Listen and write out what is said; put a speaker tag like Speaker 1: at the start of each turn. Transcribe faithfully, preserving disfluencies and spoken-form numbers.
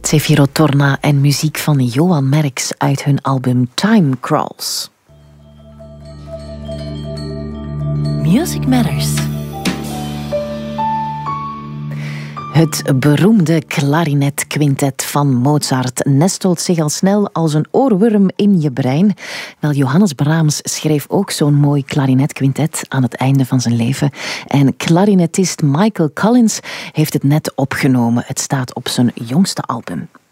Speaker 1: Zefiro Torna en muziek van Johan Merks uit hun album Time Crawls. Music Matters. Het beroemde klarinetquintet van Mozart nestelt zich al snel als een oorworm in je brein. Wel, Johannes Brahms schreef ook zo'n mooi klarinetquintet aan het einde van zijn leven. En klarinetist Michael Collins heeft het net opgenomen. Het staat op zijn jongste album.